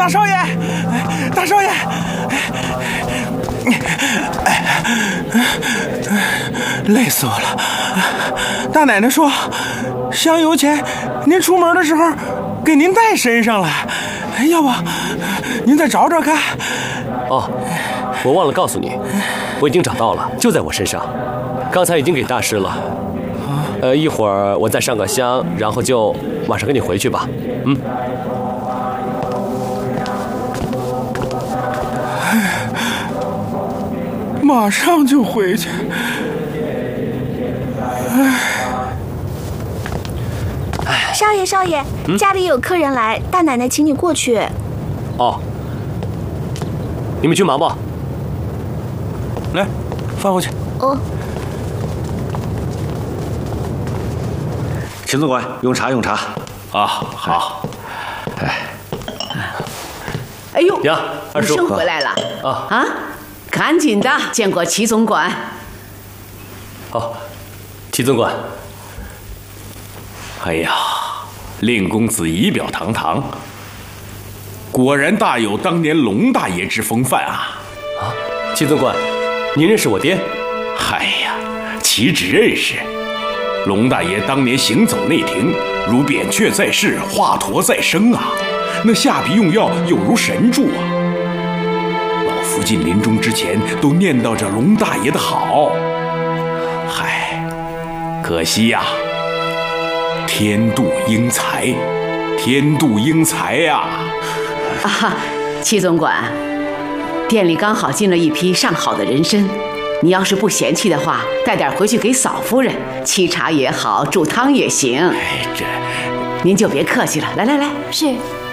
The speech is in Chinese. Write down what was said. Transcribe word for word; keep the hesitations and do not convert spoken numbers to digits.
大少爷，大少爷，累死我了。大奶奶说，香油钱您出门的时候给您带身上了，要不您再找找看。 哦，我忘了告诉你，我已经找到了，就在我身上，刚才已经给大师了。呃，一会儿我再上个香，然后就马上跟你回去吧。嗯。 马上就回去。 哎，少爷，少爷， 嗯、 家里有客人来，大奶奶请你过去。 哦，你们去忙吧。 来，放过去。 哦。 秦总管，用茶用茶。 啊，好。 哎， 哎呦， 呀，二叔武生回来了啊啊！赶紧的，见过齐总管。 好，齐总管。 哎呀，令公子仪表堂堂，果然大有当年龙大爷之风范啊！ 啊，齐总管，您认识我爹？ 嗨呀，岂止认识。龙大爷当年行走内廷，如扁鹊在世，华佗在生啊！那下笔用药有如神助啊！老福晋临终之前都念叨着龙大爷的好。嗨，可惜呀、啊，天妒英才，天妒英才呀！ 啊，齐总管，店里刚好进了一批上好的人参。你要是不嫌弃的话，带点回去给嫂夫人沏茶也好，煮汤也行。 哎，这您就别客气了，来来来， 是。